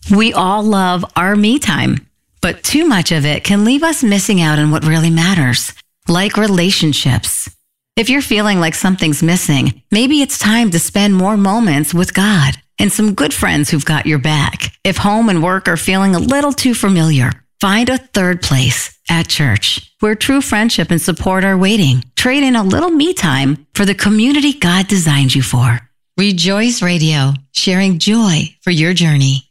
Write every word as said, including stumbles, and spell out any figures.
We all love our me time, but too much of it can leave us missing out on what really matters, like relationships. If you're feeling like something's missing, maybe it's time to spend more moments with God and some good friends who've got your back. If home and work are feeling a little too familiar, find a third place at church, where true friendship and support are waiting. Trade in a little me time for the community God designed you for. Rejoice Radio, sharing joy for your journey.